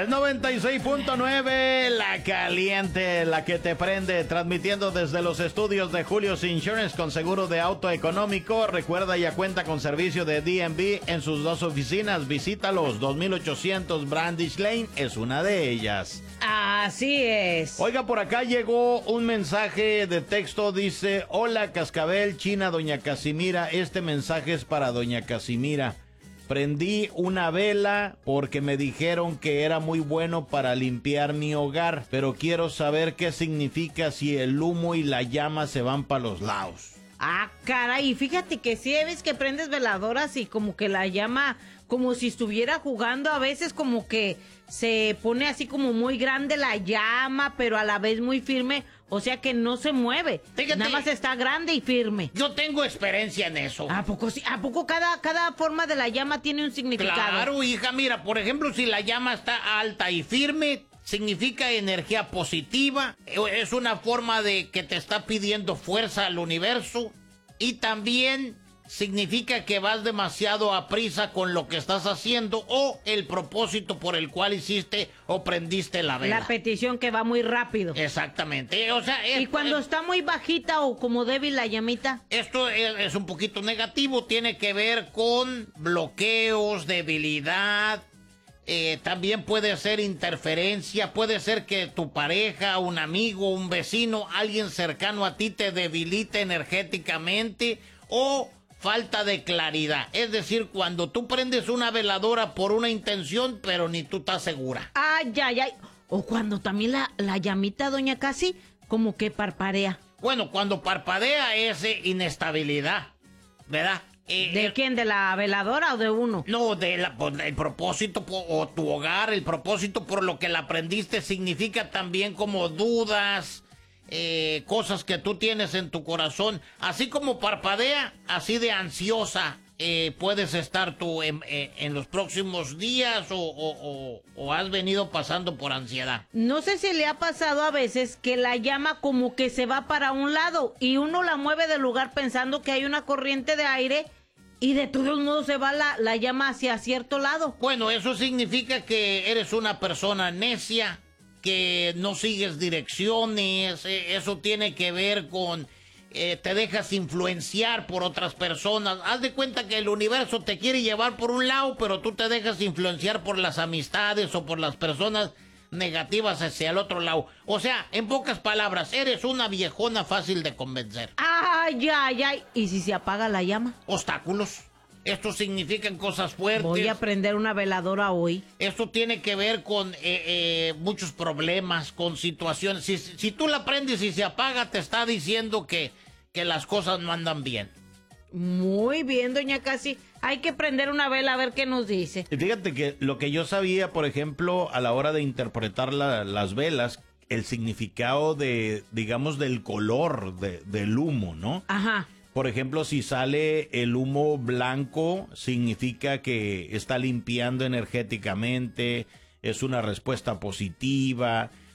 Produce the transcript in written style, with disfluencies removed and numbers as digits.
Es 96.9, la caliente, la que te prende, transmitiendo desde los estudios de Julio's Insurance con seguro de auto económico. Recuerda, ya cuenta con servicio de DMV en sus dos oficinas. Visítalos, 2800 Brandish Lane es una de ellas. Así es. Oiga, por acá llegó un mensaje de texto, dice: hola Cascabel, China, doña Casimira, este mensaje es para doña Casimira. Prendí una vela porque me dijeron que era muy bueno para limpiar mi hogar, pero quiero saber qué significa si el humo y la llama se van para los lados. Ah, caray, fíjate que sí, ves que prendes veladoras y como que la llama, como si estuviera jugando, a veces como que se pone así como muy grande la llama, pero a la vez muy firme, o sea que no se mueve. Fíjate, nada más está grande y firme. Yo tengo experiencia en eso. ¿A poco sí? ¿A poco cada forma de la llama tiene un significado? Claro, hija, mira, por ejemplo, si la llama está alta y firme, significa energía positiva, es una forma de que te está pidiendo fuerza al universo, y también significa que vas demasiado a prisa con lo que estás haciendo o el propósito por el cual hiciste o prendiste la vela. La petición que va muy rápido. Exactamente, o sea... ¿Y cuando está muy bajita o como débil la llamita? Esto es un poquito negativo, tiene que ver con bloqueos, debilidad... también puede ser interferencia, puede ser que tu pareja, un amigo, un vecino, alguien cercano a ti te debilite energéticamente o falta de claridad. Es decir, cuando tú prendes una veladora por una intención, pero ni tú estás segura. Ay, ay, ay. O cuando también la llamita, doña Casi, como que parparea. Bueno, cuando parpadea es inestabilidad, ¿verdad? ¿De quién? ¿De la veladora o de uno? No, el propósito o tu hogar, el propósito por lo que la aprendiste significa también como dudas, cosas que tú tienes en tu corazón. Así como parpadea, así de ansiosa puedes estar tú en los próximos días o has venido pasando por ansiedad. No sé si le ha pasado a veces que la llama como que se va para un lado y uno la mueve del lugar pensando que hay una corriente de aire y de todos modos se va la llama hacia cierto lado. Bueno, eso significa que eres una persona necia, que no sigues direcciones, eso tiene que ver con... te dejas influenciar por otras personas. Haz de cuenta que el universo te quiere llevar por un lado, pero tú te dejas influenciar por las amistades o por las personas negativas hacia el otro lado. O sea, en pocas palabras, eres una viejona fácil de convencer. Ay, ay, ay. ¿Y si se apaga la llama? Obstáculos. Esto significan cosas fuertes. Voy a prender una veladora hoy. Esto tiene que ver con muchos problemas, con situaciones. Si tú la prendes y se apaga, te está diciendo que las cosas no andan bien. Muy bien, doña Casi. Hay que prender una vela a ver qué nos dice. Y fíjate que lo que yo sabía, por ejemplo, a la hora de interpretar las velas, el significado de, digamos, del color del humo, ¿no? Ajá. Por ejemplo, si sale el humo blanco, significa que está limpiando energéticamente, es una respuesta positiva.